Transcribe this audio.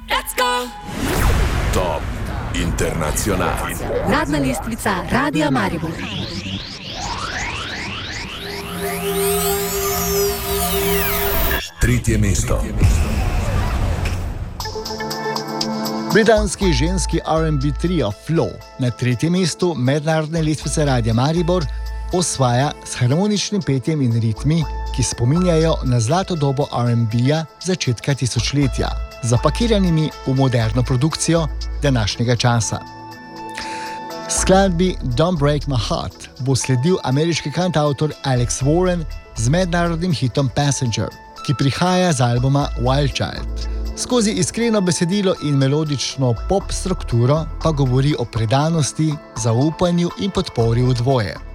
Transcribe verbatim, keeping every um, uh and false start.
Let's go! Top Internacional. Uradna lestvica Radia Maribor. Tretje mesto. Britanski ženski R and B trio Flow na tretjem mestu mednarodne lestvice Radia Maribor osvaja s harmoničnim petjem in ritmi, ki spominjajo na zlato dobo R and B-ja začetka tisočletja, zapakiranimi v moderno produkcijo današnjega časa. Skladbi Don't Break My Heart bo sledil ameriški kantavtor Alex Warren z mednarodnim hitom Passenger, ki prihaja z albuma Wild Child. Skozi iskreno besedilo in melodično pop strukturo pa govori o predanosti, zaupanju in podpori v dvoje.